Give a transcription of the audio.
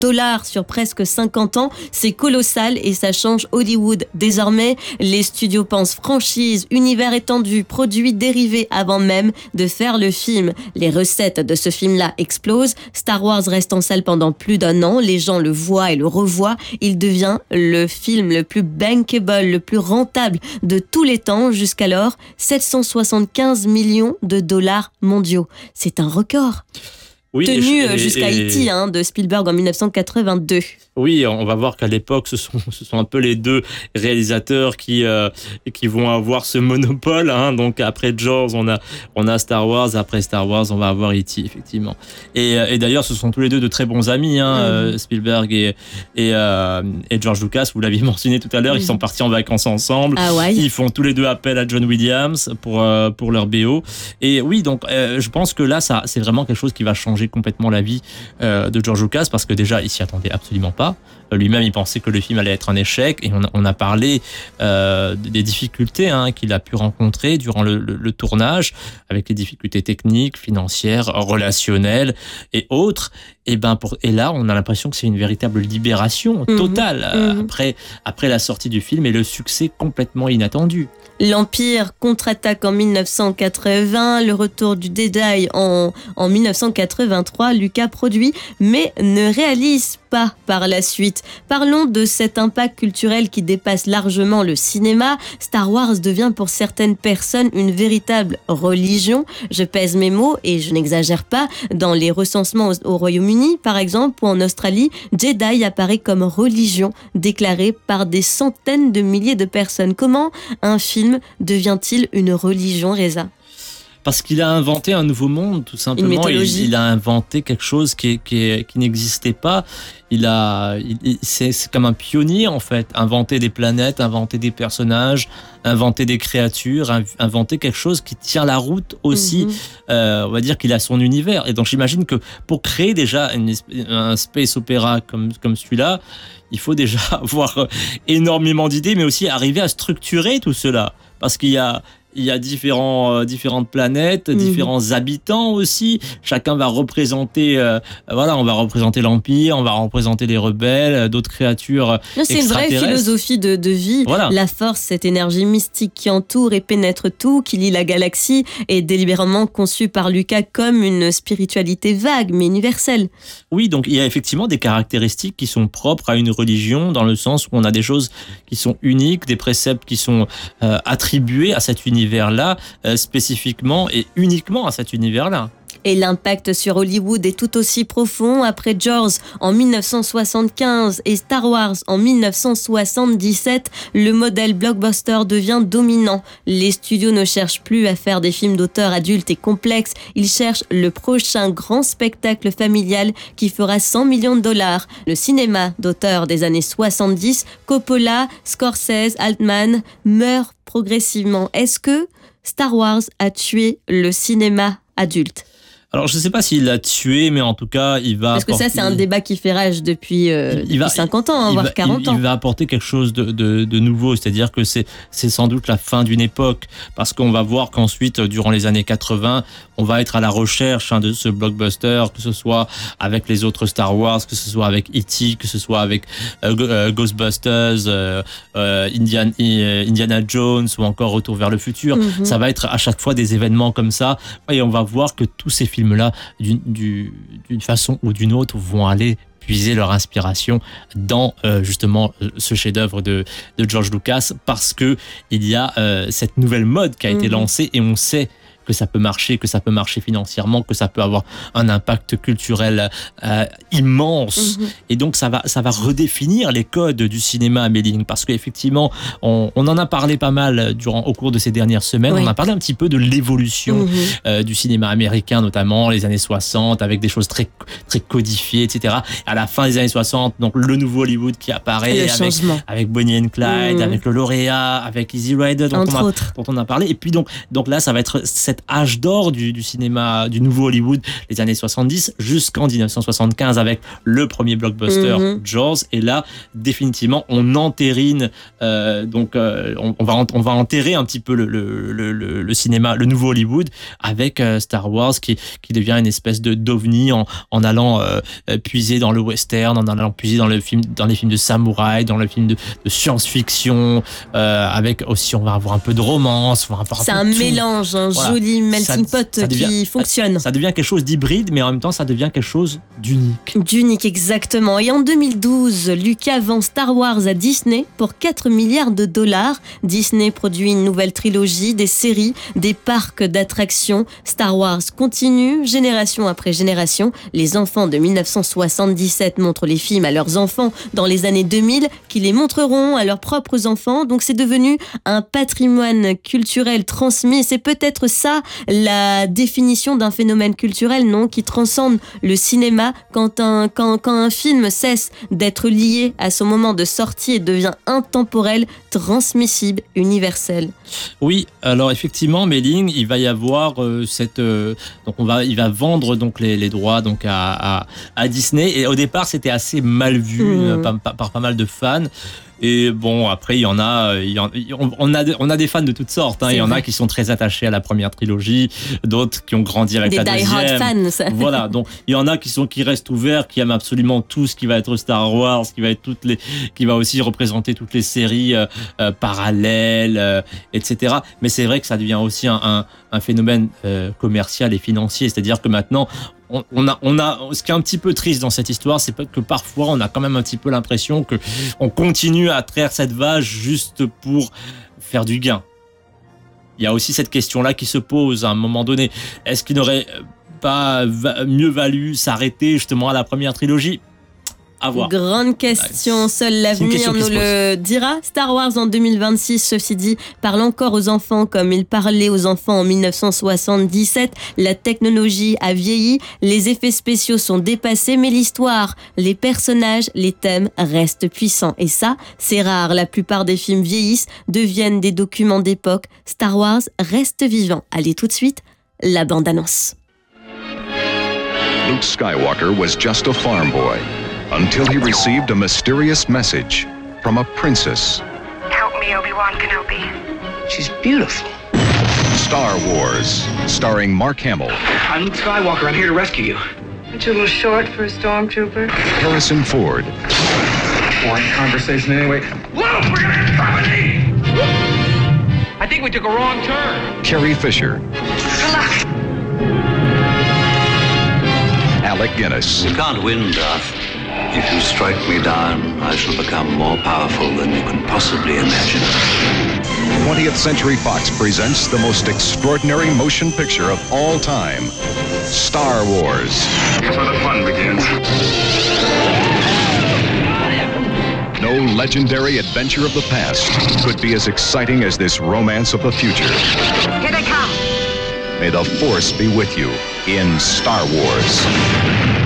dollars sur presque 50 ans. C'est colossal et ça change Hollywood. Désormais, les studios pensent franchise, univers étendu, produits dérivés avant même de faire le film. Les recettes de ce film-là explosent. Star Wars reste en salle pendant plus d'1 an. Les gens le voient et le revoient. Il devient le film le plus bankable, le plus rentable de tous les temps. Jusqu'alors, 775 millions de dollars mondiaux. C'est un record. Oui, Tenu jusqu'à E.T. De Spielberg en 1982. Oui, on va voir qu'à l'époque, ce sont un peu les deux réalisateurs qui vont avoir ce monopole. Donc après Jaws, on a Star Wars. Après Star Wars, on va avoir E.T. effectivement. Et d'ailleurs, ce sont tous les deux de très bons amis. Spielberg et George Lucas. Vous l'aviez mentionné tout à l'heure. Ils sont partis en vacances ensemble. Ah ouais. Ils font tous les deux appel à John Williams pour leur BO. Et oui, donc je pense que là, ça, c'est vraiment quelque chose qui va changer complètement la vie de George Lucas, parce que déjà, il s'y attendait absolument pas. Lui-même, il pensait que le film allait être un échec, et on a parlé des difficultés qu'il a pu rencontrer durant le tournage, avec les difficultés techniques, financières, relationnelles et autres. Et là, on a l'impression que c'est une véritable libération totale après la sortie du film et le succès complètement inattendu. L'Empire contre-attaque en 1980, le retour du Jedi en 1983, Lucas produit mais ne réalise pas par la suite. Parlons de cet impact culturel qui dépasse largement le cinéma. Star Wars devient pour certaines personnes une véritable religion. Je pèse mes mots et je n'exagère pas. Dans les recensements au Royaume-Uni, par exemple, ou en Australie, Jedi apparaît comme religion déclarée par des centaines de milliers de personnes. Comment un film devient-il une religion, Reza ? Parce qu'il a inventé un nouveau monde, tout simplement. Une mythologie. Il a inventé quelque chose qui n'existait pas. C'est comme un pionnier, en fait. Inventer des planètes, inventer des personnages, inventer des créatures, inventer quelque chose qui tient la route aussi. On va dire qu'il a son univers. Et donc, j'imagine que pour créer déjà un space opéra comme celui-là, il faut déjà avoir énormément d'idées, mais aussi arriver à structurer tout cela. Parce qu'il y a différentes planètes, différents habitants aussi. Chacun va représenter, on va représenter l'Empire, on va représenter les rebelles, d'autres créatures extraterrestres. C'est une vraie philosophie de vie. Voilà. La force, cette énergie mystique qui entoure et pénètre tout, qui lie la galaxie, est délibérément conçue par Lucas comme une spiritualité vague, mais universelle. Oui, donc il y a effectivement des caractéristiques qui sont propres à une religion, dans le sens où on a des choses qui sont uniques, des préceptes qui sont attribués à cet univers-là, spécifiquement et uniquement à cet univers-là. Et l'impact sur Hollywood est tout aussi profond. Après Jaws en 1975 et Star Wars en 1977, le modèle blockbuster devient dominant. Les studios ne cherchent plus à faire des films d'auteur adultes et complexes. Ils cherchent le prochain grand spectacle familial qui fera 100 millions de dollars. Le cinéma d'auteur des années 70, Coppola, Scorsese, Altman, meurt progressivement. Est-ce que Star Wars a tué le cinéma adulte ? Alors, je ne sais pas s'il l'a tué, mais en tout cas, il va Parce que ça, c'est un débat qui fait rage depuis 50 ans, voire 40 ans. Il va apporter quelque chose de nouveau, c'est-à-dire que c'est sans doute la fin d'une époque, parce qu'on va voir qu'ensuite, durant les années 80, on va être à la recherche de ce blockbuster, que ce soit avec les autres Star Wars, que ce soit avec E.T., que ce soit avec Ghostbusters, Indiana Jones, ou encore Retour vers le futur. Ça va être à chaque fois des événements comme ça, et on va voir que tous ces films-là, d'une façon ou d'une autre, vont aller puiser leur inspiration dans justement ce chef-d'œuvre de George Lucas, parce que il y a cette nouvelle mode qui a été lancée, et on sait que ça peut marcher financièrement, que ça peut avoir un impact culturel immense. Et donc ça va redéfinir les codes du cinéma, Amélie, parce qu'effectivement on en a parlé pas mal au cours de ces dernières semaines. On a parlé un petit peu de l'évolution du cinéma américain, notamment les années 60, avec des choses très, très codifiées, etc. À la fin des années 60, donc le nouveau Hollywood qui apparaît avec Bonnie and Clyde, avec le lauréat, avec Easy Rider dont on a parlé. Et puis donc là, ça va être cet âge d'or du cinéma, du nouveau Hollywood, les années 70, jusqu'en 1975 avec le premier blockbuster Jaws. Et là, définitivement, on entérine, on va enterrer un petit peu le cinéma, le nouveau Hollywood, avec Star Wars qui devient une espèce d'ovni en allant puiser dans le western, en allant puiser dans les films de samouraï, dans le film de science-fiction, avec aussi, on va avoir un peu de romance, on va avoir c'est un mélange, joli melting pot qui fonctionne. Ça devient quelque chose d'hybride, mais en même temps, ça devient quelque chose d'unique. D'unique, exactement. Et en 2012, Lucas vend Star Wars à Disney pour 4 milliards de dollars. Disney produit une nouvelle trilogie, des séries, des parcs d'attractions. Star Wars continue, génération après génération. Les enfants de 1977 montrent les films à leurs enfants dans les années 2000, qui les montreront à leurs propres enfants. Donc c'est devenu un patrimoine culturel transmis. C'est peut-être ça la définition d'un phénomène culturel, non, qui transcende le cinéma. Quand un film cesse d'être lié à son moment de sortie et devient intemporel, transmissible, universel. Oui, alors effectivement, Méline, il va y avoir il va vendre donc les droits donc à Disney. Et au départ, c'était assez mal vu par pas mal de fans. Et bon, après, on a des fans de toutes sortes. Il y en a qui sont très attachés à la première trilogie, d'autres qui ont grandi avec la deuxième. Des die-hard fans. Voilà, donc il y en a qui restent ouverts, qui aiment absolument tout ce qui va être Star Wars, qui va aussi représenter toutes les séries parallèles, etc. Mais c'est vrai que ça devient aussi un phénomène commercial et financier, c'est-à-dire que maintenant, ce qui est un petit peu triste dans cette histoire, c'est que parfois on a quand même un petit peu l'impression que on continue à traire cette vache juste pour faire du gain. Il y a aussi cette question-là qui se pose à un moment donné. Est-ce qu'il n'aurait pas mieux valu s'arrêter justement à la première trilogie ? À voir. Grande question, seul l'avenir nous le dira. Star Wars en 2026, ceci dit, parle encore aux enfants comme il parlait aux enfants en 1977. La technologie a vieilli, les effets spéciaux sont dépassés, mais l'histoire, les personnages, les thèmes restent puissants. Et ça, c'est rare. La plupart des films vieillissent, deviennent des documents d'époque. Star Wars reste vivant. Allez, tout de suite, la bande-annonce. Luke Skywalker was just a farm boy. Until he received a mysterious message from a princess. Help me, Obi-Wan Kenobi. She's beautiful. Star Wars, starring Mark Hamill. I'm Luke Skywalker. I'm here to rescue you. Aren't you a little short for a stormtrooper? Harrison Ford. Boring conversation anyway. Luke, we're gonna get trouble. I think we took a wrong turn. Carrie Fisher. Good luck. Alec Guinness. You can't win, Darth. If you strike me down, I shall become more powerful than you can possibly imagine. 20th Century Fox presents the most extraordinary motion picture of all time, Star Wars. Here's where the fun begins. No legendary adventure of the past could be as exciting as this romance of the future. Here they come. May the Force be with you in Star Wars.